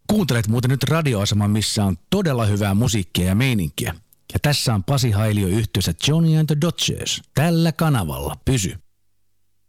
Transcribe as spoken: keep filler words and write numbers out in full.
Kuuntelet muuten nyt radioaseman, missä on todella hyvää musiikkia ja meininkiä. Ja tässä on Pasi Hailio yhtyeessä Johnny and the Dodgers. Tällä kanavalla. Pysy.